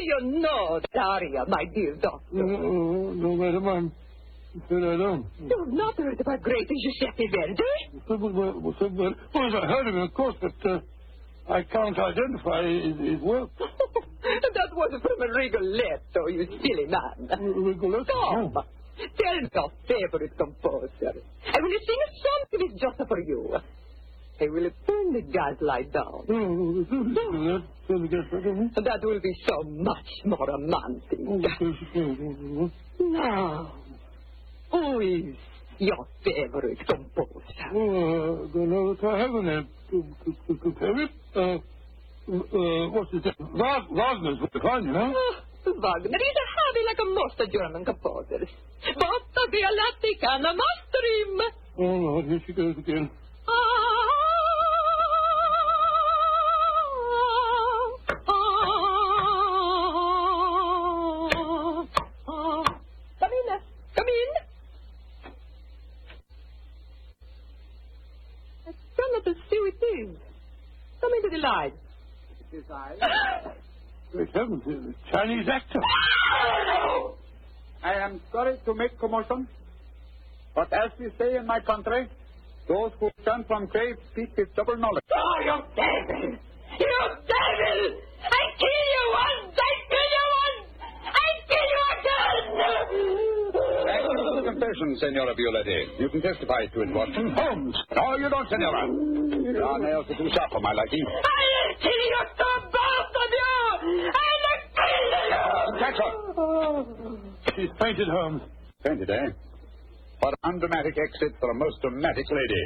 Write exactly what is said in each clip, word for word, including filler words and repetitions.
you know that aria, my dear doctor? No, no, madam, I'm afraid I don't. You've not heard about great Giuseppe Verdi? Well, well, well, well, well, I heard him, of course, but uh, I can't identify his, his work. That was from a Rigoletto, you silly man. Rigoletto? Come, Oh. tell me your favorite composer. I will sing a song that is just for you. I will turn the gas light down. Oh, turn the gas light down? That will be so much more romantic. Now, who is your favorite composer? Oh, I don't know if I have an favorite. Uh, uh, what's his name? Wagner's very fine, you know. Oh, Wagner is a hobby like a most German composers. But Violatti can master him. Oh, Lord, here she goes again. Ah, ah, ah. Come in, come in. I cannot see who it is. Come into the light. It is I. Great heavens, it's a Chinese actor. I am sorry to make commotion, but as we say in my country, those who turn from grave speak with double knowledge. Oh, you devil! You devil! I kill you once! I kill you once! I kill you again! Thank you for the confession, Senora Violetti. You can testify to it, Watson. Holmes! No, you don't, Senora. Your nails are too sharp for my liking. I'll kill you to both of you! I'll kill you! Catch her! She's fainted, Holmes. Fainted, eh? What an undramatic exit for a most dramatic lady.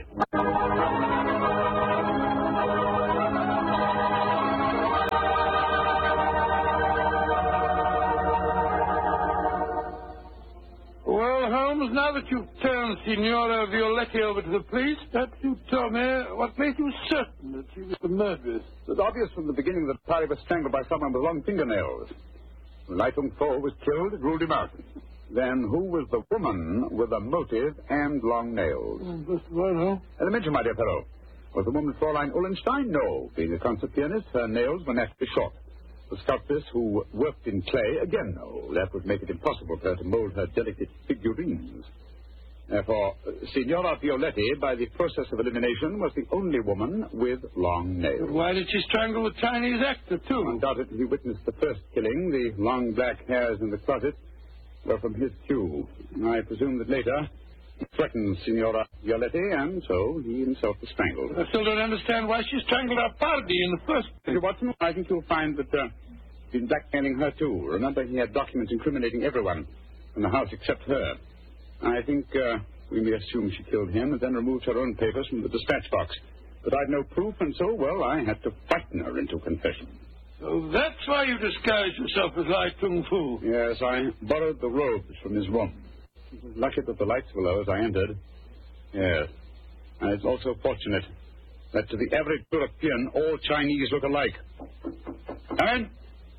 Well, Holmes, now that you've turned Signora Violetti over to the police, perhaps you tell me what made you certain that she was the murderess. It was obvious from the beginning that Parry was strangled by someone with long fingernails. When Lai Tung Fo was killed, it ruled him out. Then who was the woman with a motive and long nails? Mm, just well, huh? Elementary, my dear fellow. Was the woman Fraulein Ullenstein? No. Being a concert pianist, her nails were naturally short. The sculptress who worked in clay? Again, no. That would make it impossible for her to mold her delicate figurines. Therefore, Signora Violetti, by the process of elimination, was the only woman with long nails. Why did she strangle the Chinese actor, too? Undoubtedly, he witnessed the first killing. The long black hairs in the closet were from his cue. I presume that later he threatened Signora Violetti, and so he himself was strangled. I still don't understand why she strangled our party in the first place. Mister Watson, I think you'll find that uh, he's been blackmailing her, too. Remember, he had documents incriminating everyone in the house except her. I think uh, we may assume she killed him and then removed her own papers from the dispatch box. But I'd no proof, and so, well, I had to frighten her into confession. So that's why you disguised yourself as Lai Tung Fu. Yes, I borrowed the robes from his room. It was lucky that the lights were low as I entered. Yes. And it's also fortunate that to the average European, all Chinese look alike. Come in.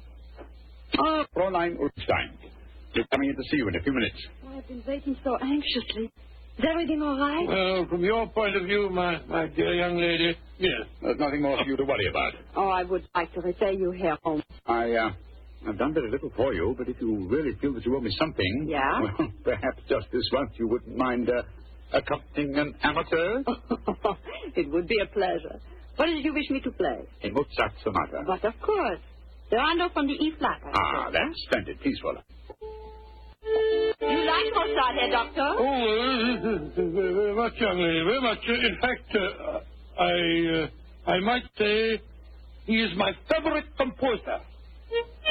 Ah, Fraulein Ulstein. We're coming in to see you in a few minutes. Oh, I've been waiting so anxiously. Is everything all right? Well, from your point of view, my, my dear young lady, yes. There's nothing more for you to worry about. Oh, I would like to repay you here, Holmes. I, uh, I've done very little for you, but if you really feel that you owe me something... Yeah? Well, perhaps just this once you wouldn't mind uh, accompanying an amateur. It would be a pleasure. What did you wish me to play? A Mozart sonata. But of course. The rondo from the E flat. I Ah, suppose. that's splendid. Peaceful. You like Mozart, Herr Doctor? Oh, uh, very, very much, young lady, very much. Uh, in fact, uh, I, uh, I might say he is my favorite composer.